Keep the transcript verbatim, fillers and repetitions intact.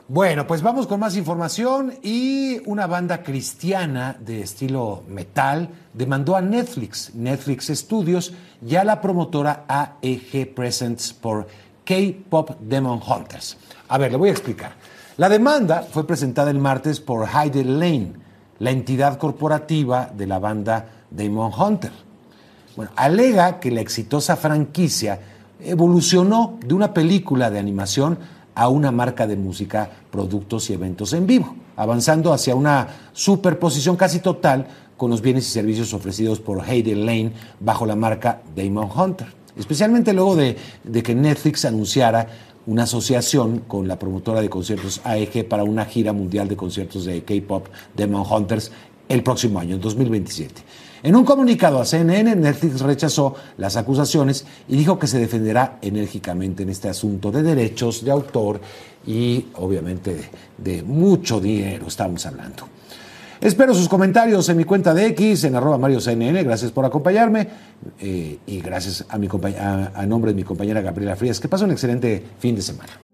Bueno, pues vamos con más información y una banda cristiana de estilo metal demandó a Netflix, Netflix Studios y a la promotora A E G Presents por K-Pop Demon Hunters. A ver, le voy a explicar. La demanda fue presentada el martes por Heide Lane, la entidad corporativa de la banda Demon Hunter. Bueno, alega que la exitosa franquicia evolucionó de una película de animación a una marca de música, productos y eventos en vivo, avanzando hacia una superposición casi total con los bienes y servicios ofrecidos por Heide Lane bajo la marca Demon Hunter, especialmente luego de, de que Netflix anunciara una asociación con la promotora de conciertos A E G para una gira mundial de conciertos de K-Pop Demon Hunters el próximo año, en dos mil veintisiete. En un comunicado a C N N, Netflix rechazó las acusaciones y dijo que se defenderá enérgicamente en este asunto de derechos de autor y, obviamente, de, de mucho dinero estamos hablando. Espero sus comentarios en mi cuenta de X, en arroba Mario C N N. Gracias por acompañarme eh, y gracias a, mi a, a nombre de mi compañera Gabriela Frías. Que pase un excelente fin de semana.